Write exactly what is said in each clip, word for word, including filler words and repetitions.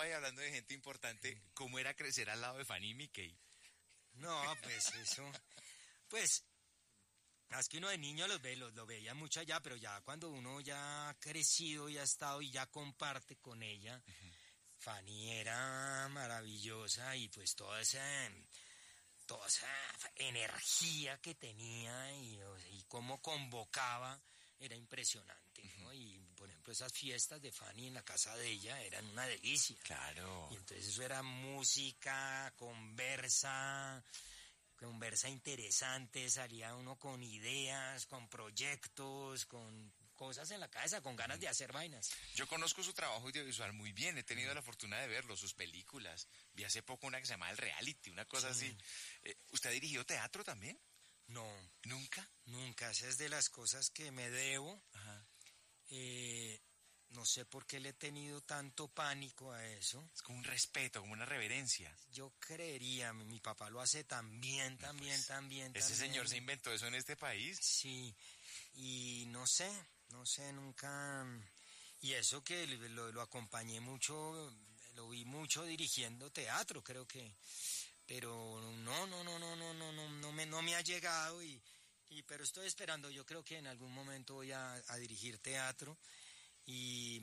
fama y hablando de gente importante, ¿cómo era crecer al lado de Fanny y Mickey? No, pues eso, pues, es que uno de niño los ve, los, lo veía mucho allá, pero ya cuando uno ya ha crecido y ha estado y ya comparte con ella, uh-huh. Fanny era maravillosa y pues toda esa, toda esa energía que tenía y, y cómo convocaba era impresionante, ¿no? Uh-huh. Y por ejemplo esas fiestas de Fanny en la casa de ella eran una delicia. Claro. Y entonces eso era música, conversa, conversa interesante, salía uno con ideas, con proyectos, con cosas en la cabeza, con ganas de hacer vainas. Yo conozco su trabajo audiovisual muy bien, he tenido mm. la fortuna de verlo, sus películas. Vi hace poco una que se llama El Reality, una cosa sí. así. Eh, ¿Usted ha dirigido teatro también? No. ¿Nunca? Nunca, esa es de las cosas que me debo. Ajá. Eh, no sé por qué le he tenido tanto pánico a eso. Es como un respeto, como una reverencia. Yo creería, mi papá lo hace también, también, pues, también, ese también. señor se inventó eso en este país. Sí, y no sé, no sé, nunca... Y eso que lo, lo acompañé mucho, lo vi mucho dirigiendo teatro, creo que... Pero no, no, no, no, no, no, no, no me, no me ha llegado y, y pero estoy esperando, yo creo que en algún momento voy a, a dirigir teatro. Y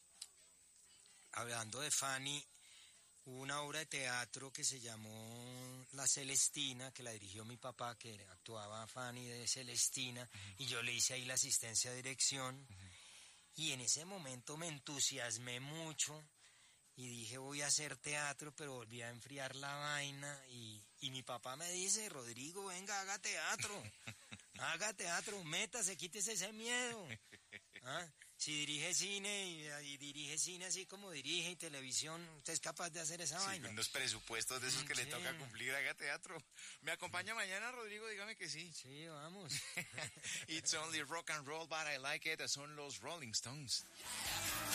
hablando de Fanny, hubo una obra de teatro que se llamó La Celestina, que la dirigió mi papá, que actuaba Fanny de Celestina, uh-huh. y yo le hice ahí la asistencia de dirección, uh-huh. y en ese momento me entusiasmé mucho, y dije voy a hacer teatro, pero volví a enfriar la vaina, y, y mi papá me dice, Rodrigo, venga, haga teatro, haga teatro, métase, quítese ese miedo, ¿ah? Si dirige cine y, y dirige cine así como dirige y televisión, usted es capaz de hacer esa sí, vaina. Unos presupuestos de esos que sí. le toca cumplir, haga teatro. ¿Me acompaña sí. mañana, Rodrigo? Dígame que sí. Sí, vamos. It's only rock and roll, but I like it. Son los Rolling Stones.